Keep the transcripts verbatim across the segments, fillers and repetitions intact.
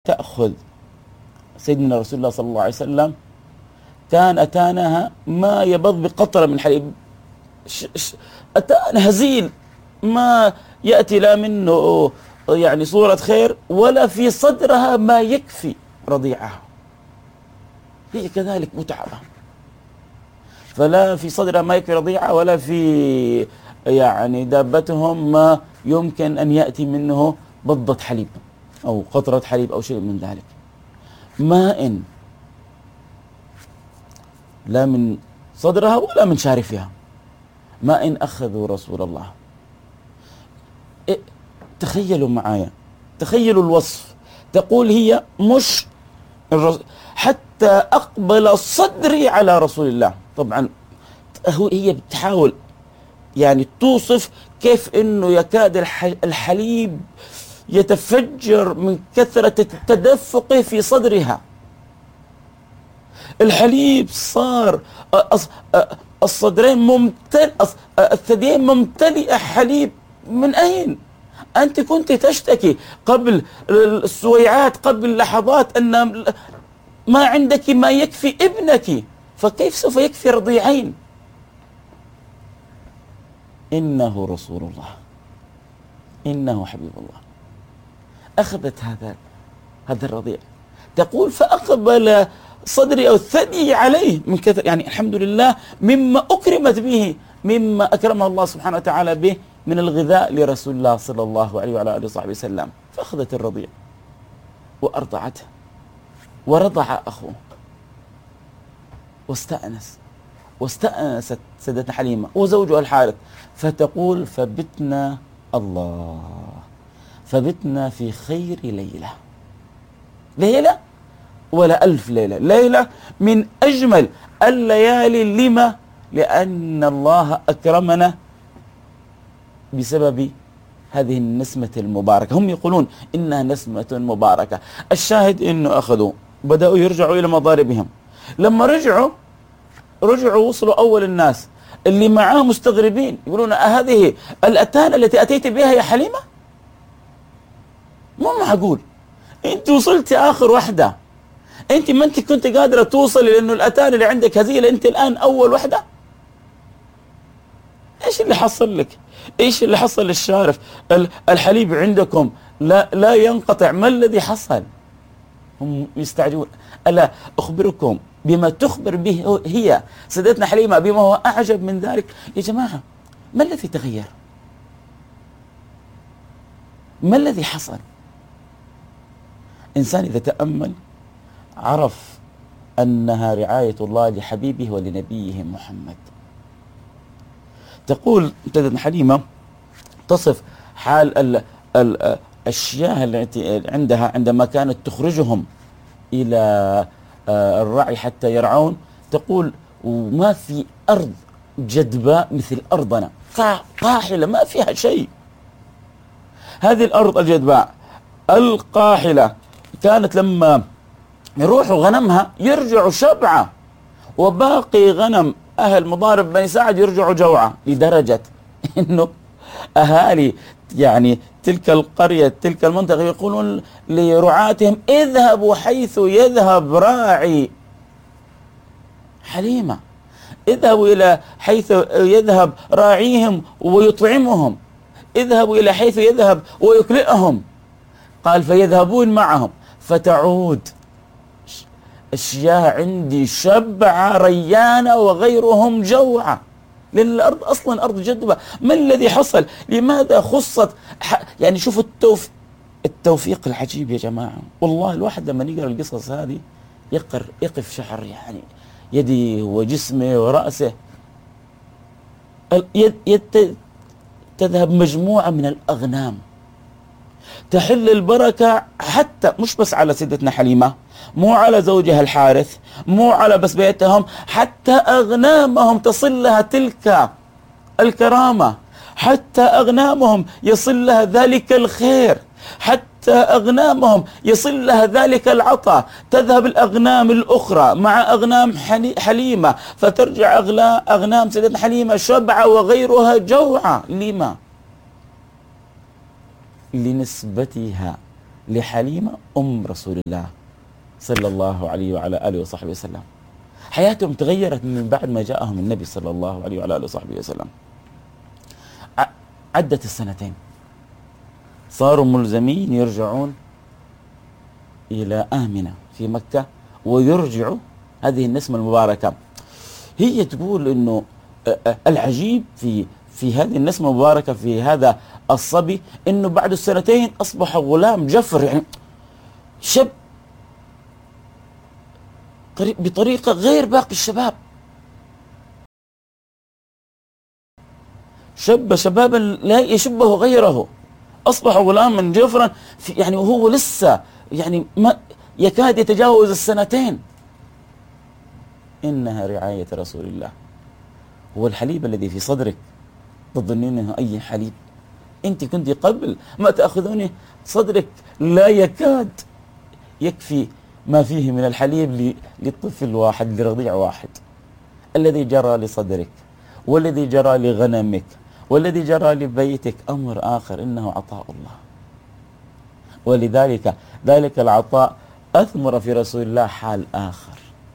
تأخذ سيدنا رسول الله صلى الله عليه وسلم كان أتانها ما يبض بقطرة من حليب، أتان هزيل ما يأتي لا منه يعني صورة خير ولا في صدرها ما يكفي رضيعها. هي كذلك متعبة، فلا في صدرها ما يكفي رضيعها ولا في يعني دابتهم ما يمكن أن يأتي منه بضة حليب أو قطرة حليب أو شيء من ذلك. ماء لا من صدرها ولا من شارفها، ماء أخذوا رسول الله. إيه تخيلوا معايا، تخيلوا الوصف. تقول هي مش حتى أقبل صدري على رسول الله. طبعا هي بتحاول يعني توصف كيف انه يكاد الحليب يتفجر من كثرة التدفق في صدرها. الحليب صار الصدرين ممتلئ، الثديين ممتلئة حليب. من أين؟ أنت كنت تشتكي قبل السويعات، قبل لحظات، أن ما عندك ما يكفي ابنك، فكيف سوف يكفي رضيعين؟ إنه رسول الله، إنه حبيب الله. أخذت هذا هذا الرضيع. تقول فأقبل صدري أو الثدي عليه من كثر، يعني الحمد لله مما أكرمت به، مما أكرمه الله سبحانه وتعالى به من الغذاء لرسول الله صلى الله عليه وعلى آله وصحبه وسلم. فأخذت الرضيع وأرضعته، ورضع أخوه، واستأنس واستأنست سيدتنا حليمة وزوجها الحارث. فتقول فبتنا الله فبتنا في خير ليلة، ليلة ولا ألف ليلة، ليلة من أجمل الليالي. لما؟ لأن الله أكرمنا بسبب هذه النسمة المباركة. هم يقولون إنها نسمة مباركة. الشاهد إنه أخذوا بدأوا يرجعوا إلى مضاربهم. لما رجعوا رجعوا وصلوا أول الناس اللي معاه مستغربين، يقولون هذه الأتانة التي أتيت بها يا حليمة؟ مو معقول، أنت وصلت آخر واحدة، أنت ما أنت كنت قادرة توصل لأنه الأتانة اللي عندك هزيلة، أنت الآن أول واحدة. إيش اللي حصل لك؟ إيش اللي حصل للشارف؟ الحليب عندكم لا لا ينقطع، ما الذي حصل؟ هم يستعجلون. ألا أخبركم بما تخبر به هي سيدتنا حليمة بما هو أعجب من ذلك؟ يا جماعة ما الذي تغير؟ ما الذي حصل؟ إنسان إذا تأمل عرف أنها رعاية الله لحبيبه ولنبيه محمد. تقول سيدتنا حليمة تصف حال ال ال الشياه التي عندها عندما كانت تخرجهم إلى الرعي حتى يرعون. تقول وما في أرض جدباء مثل أرضنا، قاحلة ما فيها شيء. هذه الأرض الجدباء القاحلة كانت لما يروحوا غنمها يرجعوا شبعة، وباقي غنم أهل مضارب بني سعد يرجعوا جوعة، لدرجة إنه أهالي يعني تلك القرية تلك المنطقة يقولون لرعاتهم اذهبوا حيث يذهب راعي حليمة، اذهبوا إلى حيث يذهب راعيهم ويطعمهم، اذهبوا إلى حيث يذهب ويكلئهم. قال فيذهبون معهم، فتعود الشياه عندي شبعة ريانة وغيرهم جوعة، لأن الأرض أصلا أرض جدبة. ما الذي حصل؟ لماذا خصت؟ يعني شوفوا التوف... التوفيق العجيب يا جماعة. والله الواحد لما يقرأ القصص هذه يقر يقف شعر يعني يدي وجسمه ورأسه. يد... يد... تذهب مجموعة من الأغنام، تحل البركة حتى مش بس على سيدتنا حليمة، مو على زوجها الحارث، مو على بس بيتهم، حتى أغنامهم تصل لها تلك الكرامة، حتى أغنامهم يصل لها ذلك الخير، حتى أغنامهم يصل لها ذلك العطاء. تذهب الأغنام الأخرى مع أغنام حليمة، فترجع أغنام سيدتنا حليمة شبعة وغيرها جوعة. لما؟ لنسبتها لحليمة أم رسول الله صلى الله عليه وعلى آله وصحبه وسلم. حياتهم تغيرت من بعد ما جاءهم النبي صلى الله عليه وعلى آله وصحبه وسلم. عدت السنتين، صاروا ملزمين يرجعون إلى آمنة في مكة ويرجعوا هذه النسمة المباركة. هي تقول إنه العجيب في في هذه النسمة المباركة في هذا الصبي إنه بعد السنتين أصبح غلام جفر، يعني شاب بطريقة غير باقي الشباب، شب شبابا لا يشبه غيره، أصبح غلاما جفرا في يعني وهو لسه يعني ما يكاد يتجاوز السنتين. إنها رعاية رسول الله. هو الحليب الذي في صدرك تظنين أنه أي حليب؟ أنت كنت قبل ما تأخذونه صدرك لا يكاد يكفي ما فيه من الحليب لطفل واحد، لرضيع واحد. الذي جرى لصدرك والذي جرى لغنمك والذي جرى لبيتك أمر آخر، إنه عطاء الله. ولذلك ذلك العطاء أثمر في رسول الله حال آخر.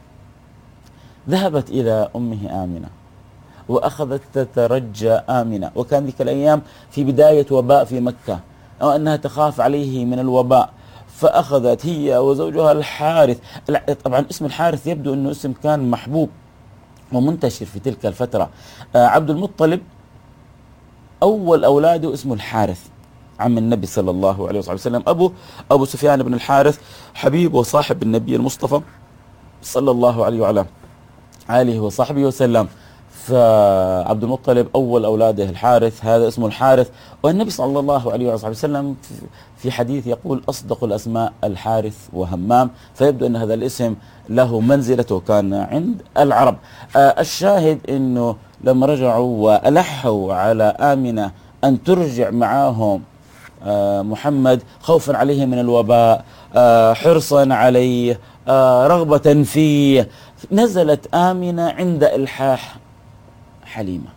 ذهبت إلى أمه آمنة وأخذت تترجى آمنة، وكان ذيك الأيام في بداية وباء في مكة، أو أنها تخاف عليه من الوباء، فأخذت هي وزوجها الحارث. طبعا اسم الحارث يبدو أنه اسم كان محبوب ومنتشر في تلك الفترة. عبد المطلب أول أولاده اسمه الحارث، عم النبي صلى الله عليه وسلم. أبو أبو سفيان بن الحارث حبيب وصاحب النبي المصطفى صلى الله عليه وعلى آله وصحبه وسلم. فعبد المطلب أول أولاده الحارث، هذا اسمه الحارث. والنبي صلى الله عليه وسلم في حديث يقول أصدق الأسماء الحارث وهمام، فيبدو أن هذا الاسم له منزلته كان عند العرب. آه الشاهد أنه لما رجعوا وألحوا على آمنة أن ترجع معاهم آه محمد خوفا عليه من الوباء، آه حرصا عليه، آه رغبة فيه، نزلت آمنة عند إلحاح حليمة.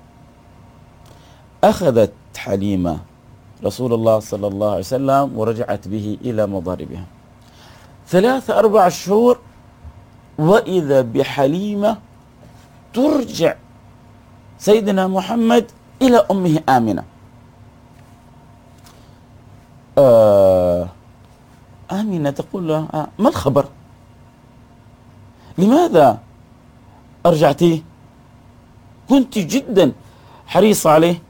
أخذت حليمة رسول الله صلى الله عليه وسلم ورجعت به إلى مضاربها. ثلاثة أربع شهور وإذا بحليمة ترجع سيدنا محمد إلى أمه آمنة. آه آمنة تقول له آه ما الخبر؟ لماذا أرجعتيه؟ كنت جدا حريصة عليه.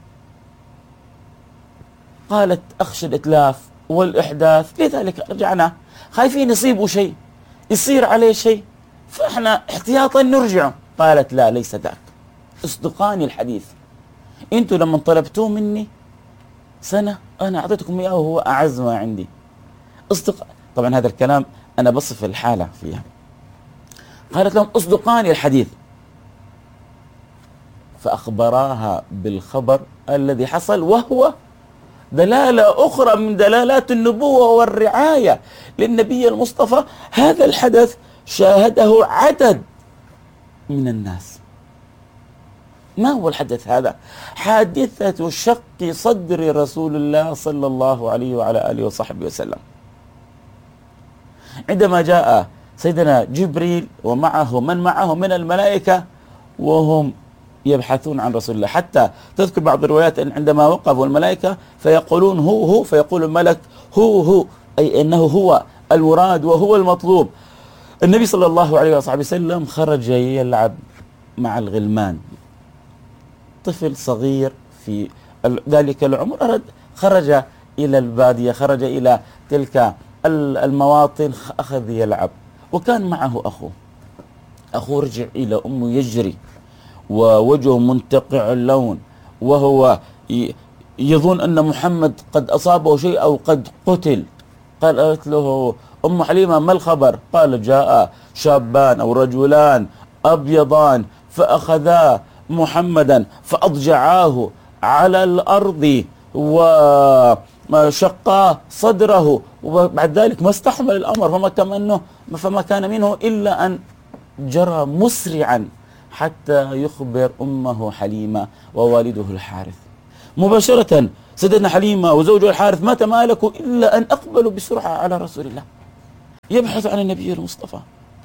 قالت أخشى الإتلاف والإحداث، لذلك رجعنا، خايفين يصيبوا شيء، يصير عليه شيء، فإحنا احتياطا نرجع. قالت لا، ليس ذاك، اصدقاني الحديث. انتوا لما طلبتوه مني سنة أنا أعطيتكم إياه وهو أعز ما عندي. اصدق طبعا هذا الكلام أنا بصف الحالة فيها. قالت لهم اصدقاني الحديث، فأخبراها بالخبر الذي حصل، وهو دلالة أخرى من دلالات النبوة والرعاية للنبي المصطفى. هذا الحدث شاهده عدد من الناس. ما هو الحدث هذا؟ حادثة شق صدر رسول الله صلى الله عليه وعلى آله وصحبه وسلم. عندما جاء سيدنا جبريل ومعه من معه من الملائكة وهم يبحثون عن رسول الله، حتى تذكر بعض الروايات أن عندما وقفوا الملائكة فيقولون هو هو، فيقول الملك هو هو، أي أنه هو المراد وهو المطلوب. النبي صلى الله عليه وصحبه وسلم خرج يلعب مع الغلمان، طفل صغير في ذلك العمر، أرد خرج إلى البادية، خرج إلى تلك المواطن، أخذ يلعب، وكان معه أخوه. أخوه رجع إلى أمه يجري ووجهه منتقع اللون، وهو يظن أن محمد قد أصابه شيء أو قد قتل. قالت له أم حليمة ما الخبر؟ قال جاء شابان أو رجلان أبيضان فأخذا محمدا فأضجعاه على الأرض وشقاه صدره، وبعد ذلك ما استحمل الأمر، فما كان منه فما كان منه إلا أن جرى مسرعا حتى يخبر أمه حليمة ووالده الحارث. مباشرة سيدنا حليمة وزوجها الحارث ما تمالكوا إلا أن أقبلوا بسرعة على رسول الله يبحث عن النبي المصطفى.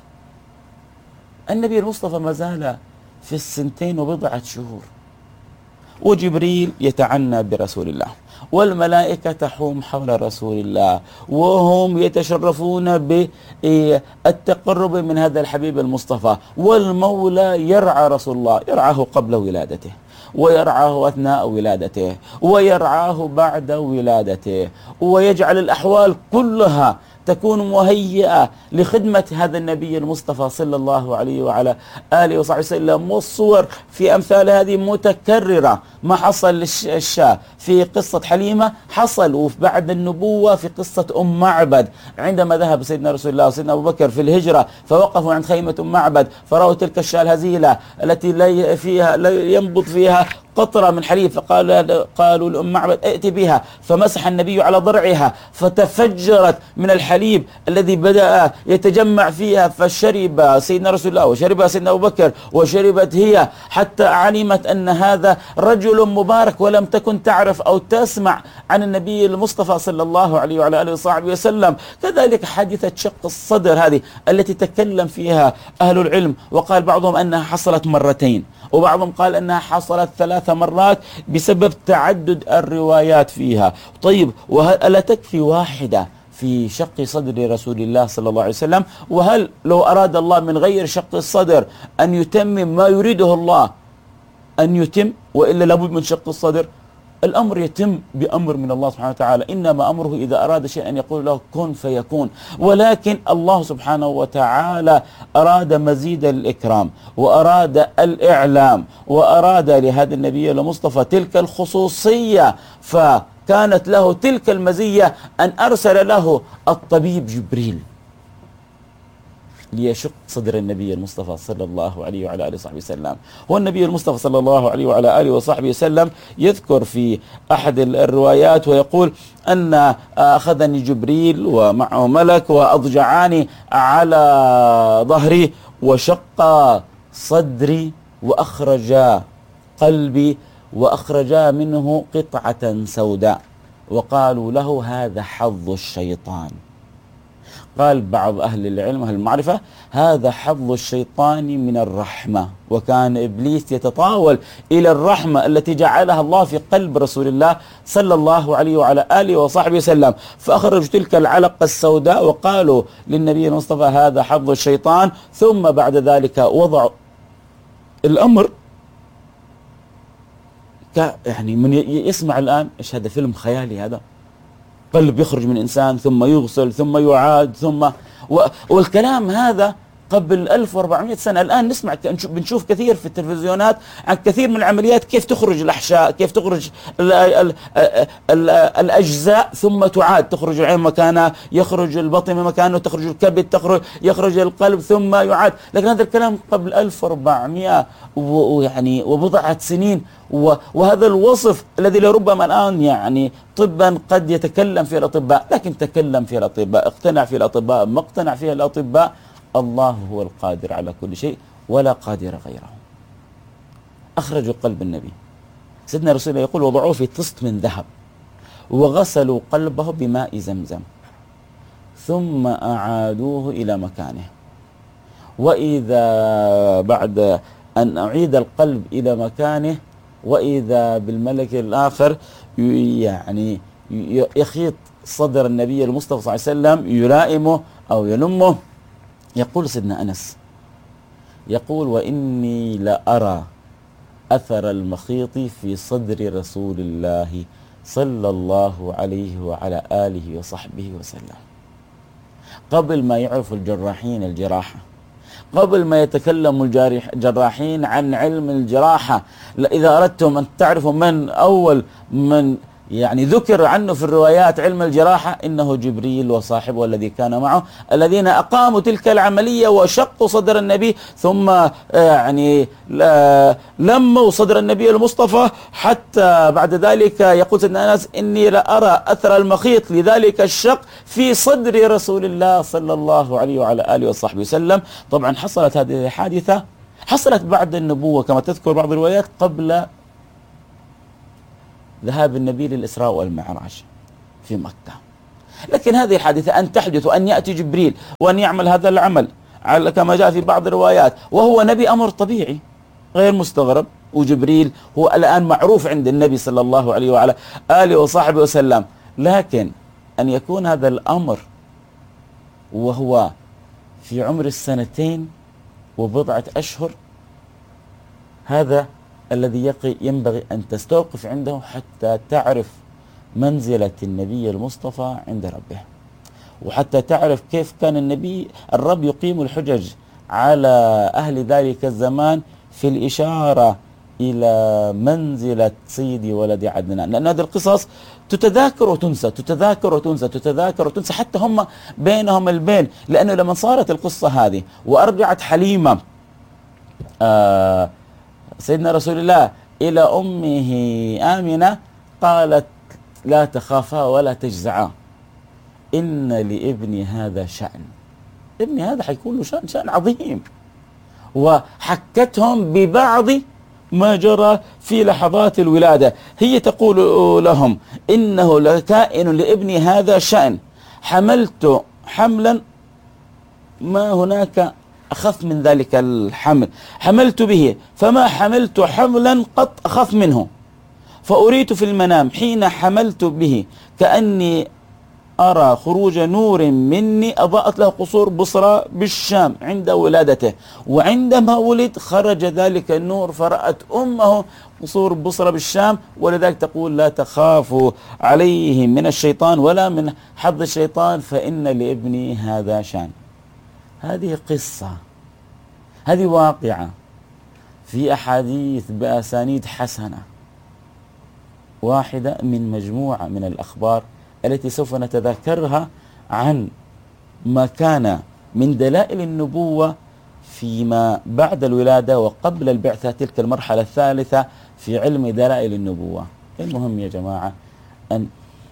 النبي المصطفى ما زال في السنتين وبضعة شهور، وجبريل يتعنى برسول الله، والملائكة تحوم حول رسول الله، وهم يتشرفون بالتقرب من هذا الحبيب المصطفى، والمولى يرعى رسول الله، يرعاه قبل ولادته، ويرعاه أثناء ولادته، ويرعاه بعد ولادته، ويجعل الأحوال كلها تكون مهيئة لخدمة هذا النبي المصطفى صلى الله عليه وعلى آله وصحبه وسلم. والصور في أمثال هذه متكررة، ما حصل للشاه في قصة حليمة حصل وبعد النبوة في قصة أم معبد، عندما ذهب سيدنا رسول الله وسيدنا أبو بكر في الهجرة فوقفوا عند خيمة أم معبد فرأوا تلك الشاة الهزيلة التي لا فيها لا ينبض فيها قطرة من حليب، فقال قالوا لأم معبد ائت بها، فمسح النبي على ضرعها فتفجرت من الحليب الذي بدأ يتجمع فيها، فشرب سيدنا رسول الله وشرب سيدنا أبو بكر وشربت هي، حتى علمت أن هذا رجل مبارك، ولم تكن تعرف أو تسمع عن النبي المصطفى صلى الله عليه وعلى آله وصحبه وسلم. كذلك حادثة شق الصدر هذه التي تكلم فيها أهل العلم، وقال بعضهم أنها حصلت مرتين، وبعضهم قال أنها حصلت ثلاث مرات بسبب تعدد الروايات فيها. طيب، وألا تكفي واحدة في شق صدر رسول الله صلى الله عليه وسلم؟ وهل لو أراد الله من غير شق الصدر أن يتمم ما يريده الله أن يتم، وإلا لابد من شق الصدر؟ الأمر يتم بأمر من الله سبحانه وتعالى، إنما أمره إذا أراد شيئا أن يقول له كن فيكون. ولكن الله سبحانه وتعالى أراد مزيد الإكرام، وأراد الإعلام، وأراد لهذا النبي المصطفى تلك الخصوصية، فكانت له تلك المزية أن أرسل له الطبيب جبريل ليشق صدر النبي المصطفى صلى الله عليه وعلى آله وصحبه وسلم. والنبي المصطفى صلى الله عليه وعلى آله وصحبه وسلم يذكر في أحد الروايات ويقول أن أخذني جبريل ومعه ملك وأضجعاني على ظهري وشق صدري وأخرج قلبي وأخرج منه قطعة سوداء، وقالوا له هذا حظ الشيطان. قال بعض أهل العلم أهل المعرفة هذا حظ الشيطان من الرحمة، وكان إبليس يتطاول إلى الرحمة التي جعلها الله في قلب رسول الله صلى الله عليه وعلى آله وصحبه وسلم، فأخرجوا تلك العلقة السوداء وقالوا للنبي المصطفى هذا حظ الشيطان. ثم بعد ذلك وضعوا الأمر ك يعني من يسمع الآن إيش هذا فيلم خيالي، هذا قلب يخرج من إنسان ثم يغسل ثم يعاد ثم و... والكلام هذا قبل ألف وأربعمائة سنة. الآن نسمع بنشوف كثير في التلفزيونات عن كثير من العمليات، كيف تخرج الأحشاء، كيف تخرج ال ال ال الأجزاء ثم تعاد، تخرج العين مكانها، يخرج البطن مكانه، تخرج الكبد، تخرج يخرج القلب ثم يعاد. لكن هذا الكلام قبل ألف وأربعمائة ويعني وبضعة سنين، وهذا الوصف الذي لربما الآن يعني طبا قد يتكلم فيه الأطباء، لكن تكلم فيه الأطباء، اقتنع فيه الأطباء، ما اقتنع فيه الأطباء، الله هو القادر على كل شيء ولا قادر غيره. أخرجوا قلب النبي سيدنا رسول الله يقول وضعوه في طست من ذهب وغسلوا قلبه بماء زمزم ثم أعادوه إلى مكانه، وإذا بعد أن أعيد القلب إلى مكانه وإذا بالملك الآخر يعني يخيط صدر النبي المصطفى صلى الله عليه وسلم يلائمه أو يلمه. يقول سيدنا أنس يقول وإني لأرى أثر المخيط في صدر رسول الله صلى الله عليه وعلى آله وصحبه وسلم. قبل ما يعرف الجراحين الجراحة، قبل ما يتكلم الجراحين عن علم الجراحة، إذا أردتم أن تعرفوا من أول من يعني ذكر عنه في الروايات علم الجراحة إنه جبريل وصاحبه الذي كان معه، الذين أقاموا تلك العملية وشقوا صدر النبي ثم يعني لموا صدر النبي المصطفى، حتى بعد ذلك يقول سيدنا أنس إني لأرى أثر المخيط لذلك الشق في صدر رسول الله صلى الله عليه وعلى آله وصحبه وسلم. طبعا حصلت هذه الحادثة حصلت بعد النبوة كما تذكر بعض الروايات قبل ذهاب النبي للإسراء والمعراج في مكة. لكن هذه الحادثة أن تحدث وأن يأتي جبريل وأن يعمل هذا العمل على كما جاء في بعض الروايات وهو نبي، أمر طبيعي غير مستغرب، وجبريل هو الآن معروف عند النبي صلى الله عليه وعلى آله وصحبه وسلم. لكن أن يكون هذا الأمر وهو في عمر السنتين وبضعة أشهر، هذا الذي ينبغي أن تستوقف عنده حتى تعرف منزلة النبي المصطفى عند ربه، وحتى تعرف كيف كان النبي الرب يقيم الحجج على أهل ذلك الزمان في الإشارة إلى منزلة سيدي ولد عدنان. لأن هذه القصص تتذاكر وتنسى، تتذاكر وتنسى، تتذاكر وتنسى، حتى هم بينهم البين. لأنه لما صارت القصة هذه وأرجعت حليمة آه سيدنا رسول الله إلى أمه آمنة، قالت لا تخافا ولا تجزعا، إن لابني هذا شأن، ابني هذا حيكون له شأن شأن عظيم. وحكتهم ببعض ما جرى في لحظات الولادة. هي تقول لهم إنه لكائن لابني هذا شأن، حملت حملا ما هناك أخف من ذلك الحمل، حملت به فما حملت حملا قط أخف منه، فأريت في المنام حين حملت به كأني أرى خروج نور مني أضاءت له قصور بصرى بالشام عند ولادته، وعندما ولد خرج ذلك النور فرأت أمه قصور بصرى بالشام، ولذلك تقول لا تخافوا عليهم من الشيطان ولا من حظ الشيطان فإن لابني هذا شان. هذه قصة، هذه واقعة في أحاديث بأسانيد حسنة، واحدة من مجموعة من الأخبار التي سوف نتذاكرها عن ما كان من دلائل النبوة فيما بعد الولادة وقبل البعثة، تلك المرحلة الثالثة في علم دلائل النبوة. المهم يا جماعة أن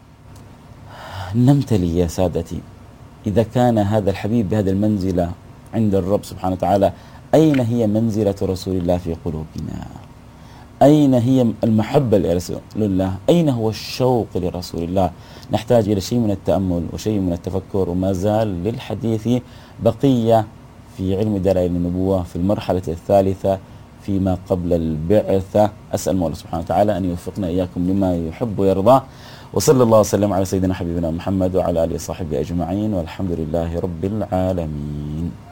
نمتلي يا سادتي، إذا كان هذا الحبيب بهذه المنزلة عند الرب سبحانه وتعالى، أين هي منزلة رسول الله في قلوبنا؟ أين هي المحبة لرسول الله؟ أين هو الشوق لرسول الله؟ نحتاج إلى شيء من التأمل وشيء من التفكر، وما زال للحديث بقية في علم دلائل النبوة في المرحلة الثالثة فيما قبل البعثة. أسأل الله سبحانه وتعالى أن يوفقنا إياكم لما يحب ويرضى، وصلى الله وسلم على سيدنا حبيبنا محمد وعلى آله وصحبه أجمعين، والحمد لله رب العالمين.